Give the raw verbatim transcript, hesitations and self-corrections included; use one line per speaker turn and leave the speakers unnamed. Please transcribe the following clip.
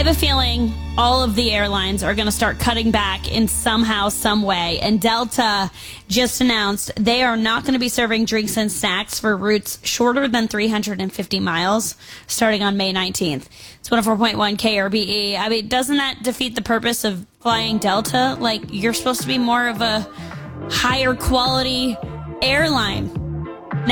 have a feeling all of the airlines are going to start cutting back in somehow, some way. And Delta just announced they are not going to be serving drinks and snacks for routes shorter than three hundred fifty miles starting on May nineteenth. It's one oh four point one K R B E. I mean, doesn't that defeat the purpose of flying Delta? Like, you're supposed to be more of a higher quality airline.